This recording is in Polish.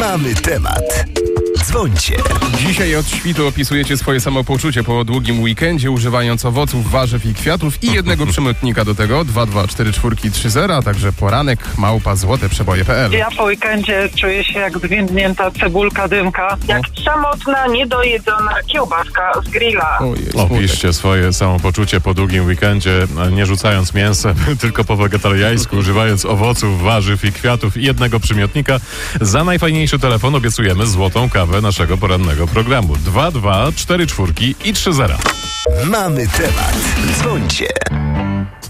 Mamy temat. Dzwońcie. Dzisiaj od świtu opisujecie swoje samopoczucie po długim weekendzie, używając owoców, warzyw i kwiatów i jednego przymiotnika do tego 22430, a także poranek @złoteprzeboje.pl. Ja po weekendzie czuję się jak zwiędnięta cebulka dymka, jak samotna, niedojedzona kiełbaska z grilla. Ojej, Opiszcie swoje samopoczucie po długim weekendzie, nie rzucając mięsem, tylko po wegetariańsku, używając owoców, warzyw i kwiatów i jednego przymiotnika. Za najfajniejszy telefon obiecujemy złotą kawę naszego porannego programu. 22430. Mamy temat. Dzwońcie.